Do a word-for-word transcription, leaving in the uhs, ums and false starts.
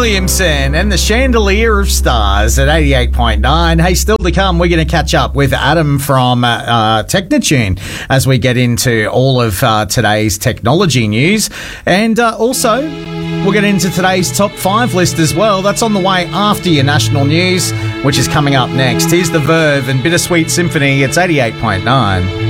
Williamson and the Chandelier of Stars at eighty-eight point nine. Hey, still to come, we're going to catch up with Adam from uh, uh, Technitune as we get into all of uh, today's technology news. And uh, also, we'll get into today's top five list as well. That's on the way after your national news, which is coming up next. Here's The Verve and Bittersweet Symphony. It's eighty-eight point nine.